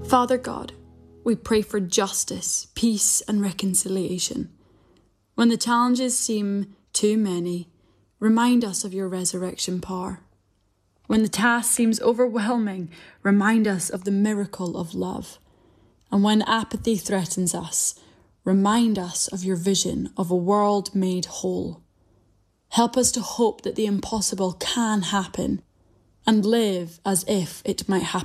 Father God, we pray for justice, peace and reconciliation. When the challenges seem too many, remind us of your resurrection power. When the task seems overwhelming, remind us of the miracle of love. And when apathy threatens us, remind us of your vision of a world made whole. Help us to hope that the impossible can happen and live as if it might happen